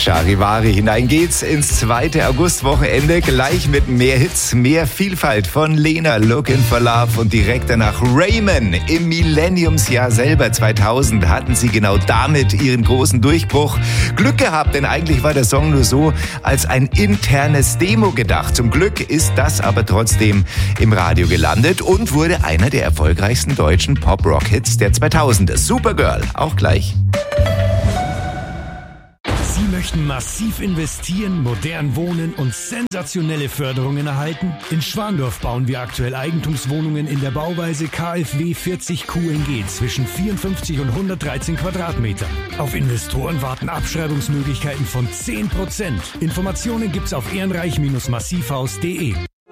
Charivari. Hinein geht's ins 2. Augustwochenende. Gleich mit mehr Hits, mehr Vielfalt von Lena, Looking for Love und direkt danach Raymond. Im Millenniumsjahr selber 2000 hatten sie genau damit ihren großen Durchbruch. Glück gehabt, denn eigentlich war der Song nur so als ein internes Demo gedacht. Zum Glück ist das aber trotzdem im Radio gelandet und wurde einer der erfolgreichsten deutschen Pop-Rock-Hits der 2000er. Supergirl, auch gleich. Sie möchten massiv investieren, modern wohnen und sensationelle Förderungen erhalten? In Schwandorf bauen wir aktuell Eigentumswohnungen in der Bauweise KfW 40 QNG zwischen 54 und 113 Quadratmetern. Auf Investoren warten Abschreibungsmöglichkeiten von 10%. Informationen gibt's auf ehrenreich-massivhaus.de.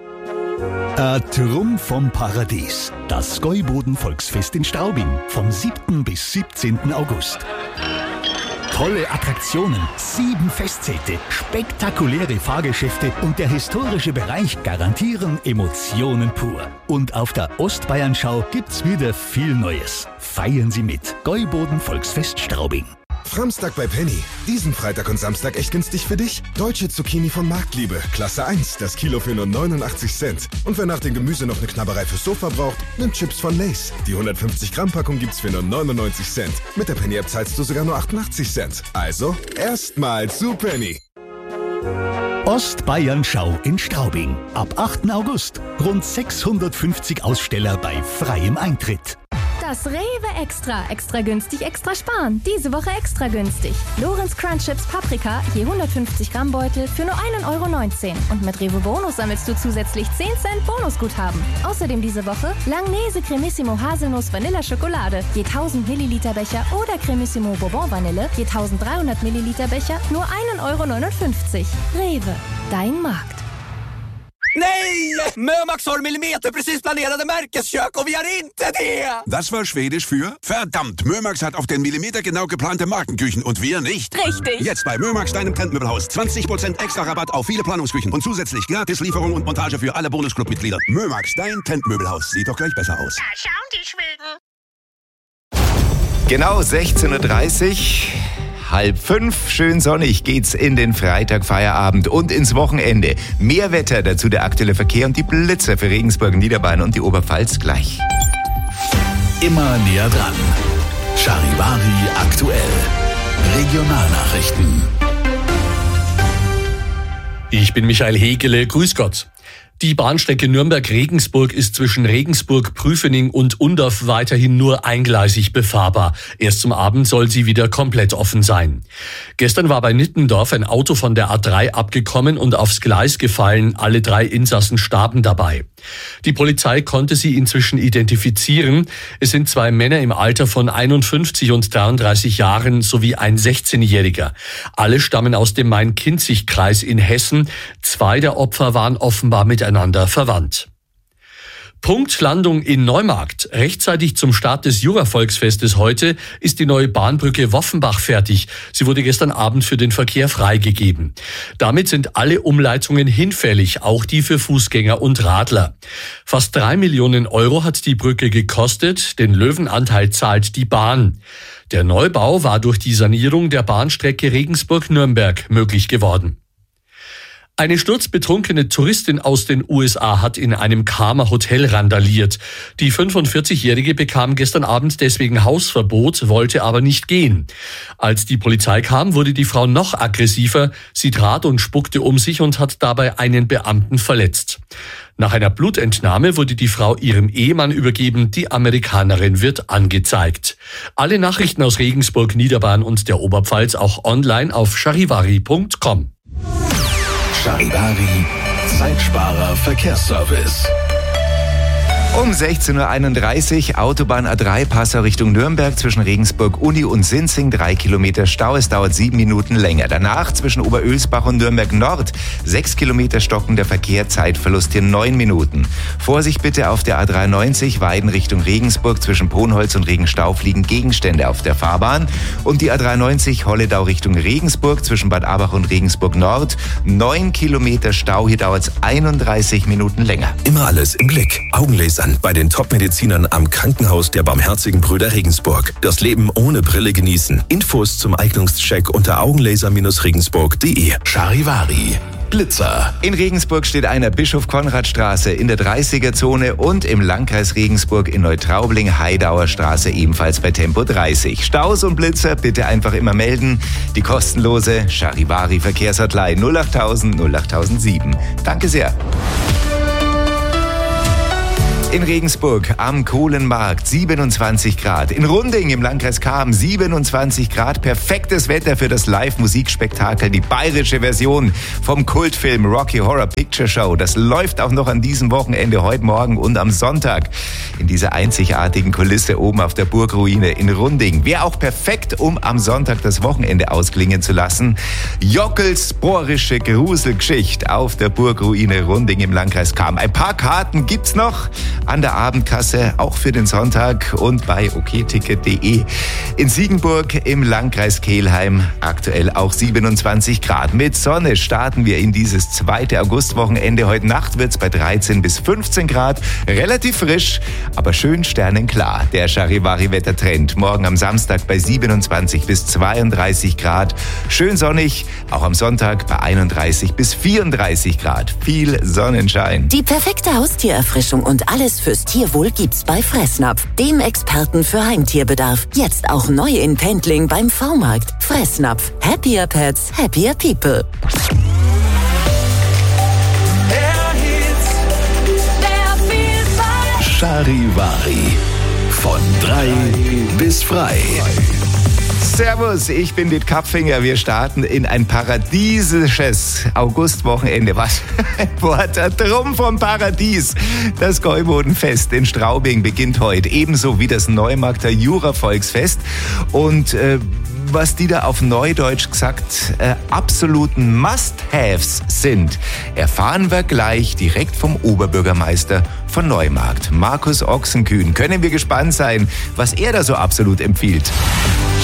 Trumm vom Paradies. Das Gäuboden-Volksfest in Straubing vom 7. bis 17. August. Tolle Attraktionen, 7 Festzelte, spektakuläre Fahrgeschäfte und der historische Bereich garantieren Emotionen pur. Und auf der Ostbayernschau gibt's wieder viel Neues. Feiern Sie mit. Gäuboden Volksfest Straubing. Framstag bei Penny. Diesen Freitag und Samstag echt günstig für dich? Deutsche Zucchini von Marktliebe. Klasse 1. Das Kilo für nur 89 Cent. Und wer nach dem Gemüse noch eine Knabberei fürs Sofa braucht, nimmt Chips von Lay's. Die 150 Gramm Packung gibt's für nur 99 Cent. Mit der Penny-App zahlst du sogar nur 88 Cent. Also, erstmal zu Penny. Ostbayernschau in Straubing. Ab 8. August. Rund 650 Aussteller bei freiem Eintritt. Das Rewe Extra. Extra günstig, extra sparen. Diese Woche extra günstig. Lorenz Crunch Chips Paprika, je 150 Gramm Beutel für nur 1,19 €. Und mit Rewe Bonus sammelst du zusätzlich 10 Cent Bonusguthaben. Außerdem diese Woche Langnese Cremissimo Haselnuss Vanilla Schokolade, je 1000 Milliliter Becher oder Cremissimo Bourbon Vanille, je 1300 Milliliter Becher, nur 1,59 €. Rewe, dein Markt. Nej! Mömax har millimeter precis planerade Märkeskök och vi har inte det! Das war Schwedisch für verdammt. Mömax hat auf den Millimeter genau geplante Markenküchen und wir nicht. Richtig. Jetzt bei Mömax, deinem Trendmöbelhaus. 20% extra Rabatt auf viele Planungsküchen und zusätzlich gratis Lieferung und Montage für alle Bonusclub-Mitglieder. Mömax, dein Trendmöbelhaus. Sieht doch gleich besser aus. Da schauen die Schweden. Genau 16:30 Uhr. 4:30, schön sonnig geht's in den Freitag-Feierabend und ins Wochenende. Mehr Wetter, dazu der aktuelle Verkehr und die Blitzer für Regensburg, Niederbayern und die Oberpfalz gleich. Immer näher dran. Charivari aktuell. Regionalnachrichten. Ich bin Michael Hegele, grüß Gott. Die Bahnstrecke Nürnberg-Regensburg ist zwischen Regensburg, Prüfening und Undorf weiterhin nur eingleisig befahrbar. Erst zum Abend soll sie wieder komplett offen sein. Gestern war bei Nittendorf ein Auto von der A3 abgekommen und aufs Gleis gefallen. Alle 3 Insassen starben dabei. Die Polizei konnte sie inzwischen identifizieren. Es sind 2 Männer im Alter von 51 und 33 Jahren sowie ein 16-Jähriger. Alle stammen aus dem Main-Kinzig-Kreis in Hessen. 2 der Opfer waren offenbar miteinander verwandt. Punktlandung in Neumarkt. Rechtzeitig zum Start des Jura-Volksfestes heute ist die neue Bahnbrücke Woffenbach fertig. Sie wurde gestern Abend für den Verkehr freigegeben. Damit sind alle Umleitungen hinfällig, auch die für Fußgänger und Radler. Fast 3 Millionen € hat die Brücke gekostet. Den Löwenanteil zahlt die Bahn. Der Neubau war durch die Sanierung der Bahnstrecke Regensburg-Nürnberg möglich geworden. Eine sturzbetrunkene Touristin aus den USA hat in einem Karmer Hotel randaliert. Die 45-Jährige bekam gestern Abend deswegen Hausverbot, wollte aber nicht gehen. Als die Polizei kam, wurde die Frau noch aggressiver. Sie trat und spuckte um sich und hat dabei einen Beamten verletzt. Nach einer Blutentnahme wurde die Frau ihrem Ehemann übergeben. Die Amerikanerin wird angezeigt. Alle Nachrichten aus Regensburg, Niederbayern und der Oberpfalz auch online auf charivari.com. Charivari, Zeitsparer Verkehrsservice. Um 16:31 Uhr, Autobahn A3 Passau Richtung Nürnberg zwischen Regensburg Uni und Sinzing, 3 Kilometer Stau, es dauert 7 Minuten länger. Danach zwischen Oberölsbach und Nürnberg Nord, 6 Kilometer stockender Verkehr, Zeitverlust hier 9 Minuten. Vorsicht bitte auf der A93 Weiden Richtung Regensburg, zwischen Ponholz und Regenstauf liegen Gegenstände auf der Fahrbahn. Und die A93 Holledau Richtung Regensburg, zwischen Bad Abach und Regensburg Nord, 9 Kilometer Stau, hier dauert es 31 Minuten länger. Immer alles im Blick. Augenlaser verbessern. Bei den Top-Medizinern am Krankenhaus der Barmherzigen Brüder Regensburg. Das Leben ohne Brille genießen. Infos zum Eignungscheck unter augenlaser-regensburg.de. Charivari. Glitzer. In Regensburg steht einer Bischof-Konrad-Straße in der 30er-Zone und im Landkreis Regensburg in Neutraubling-Heidauer Straße ebenfalls bei Tempo 30. Staus und Blitzer bitte einfach immer melden. Die kostenlose Charivari-Verkehrshotline 08000 08007. Danke sehr. In Regensburg am Kohlenmarkt 27 Grad. In Runding im Landkreis Cham 27 Grad. Perfektes Wetter für das Live-Musikspektakel, die bayerische Version vom Kultfilm Rocky Horror Picture Show. Das läuft auch noch an diesem Wochenende, heute Morgen und am Sonntag. In dieser einzigartigen Kulisse oben auf der Burgruine in Runding. Wäre auch perfekt, um am Sonntag das Wochenende ausklingen zu lassen. Jockels bohrische Gruselgeschichte auf der Burgruine Runding im Landkreis Cham. Ein paar Karten gibt's noch an der Abendkasse, auch für den Sonntag und bei okticket.de. In Siegenburg im Landkreis Kelheim aktuell auch 27 Grad. Mit Sonne starten wir in dieses 2. Augustwochenende. Heute Nacht wird's bei 13 bis 15 Grad. Relativ frisch, aber schön sternenklar. Der Charivari-Wettertrend. Morgen am Samstag bei 27 bis 32 Grad. Schön sonnig, auch am Sonntag bei 31 bis 34 Grad. Viel Sonnenschein. Die perfekte Haustiererfrischung und alles fürs Tierwohl gibt's bei Fressnapf, dem Experten für Heimtierbedarf. Jetzt auch neu in Pendling beim V-Markt. Fressnapf. Happier Pets, happier People. Charivari. Von 3 bis frei. Servus, ich bin Dit Kapfinger. Wir starten in ein paradiesisches Augustwochenende. Was ein Wort, drum vom Paradies. Das Gäubodenfest in Straubing beginnt heute, ebenso wie das Neumarkter Jura-Volksfest. Und was die da auf Neudeutsch gesagt absoluten Must-Haves sind, erfahren wir gleich direkt vom Oberbürgermeister von Neumarkt, Markus Ochsenkühn. Können wir gespannt sein, was er da so absolut empfiehlt.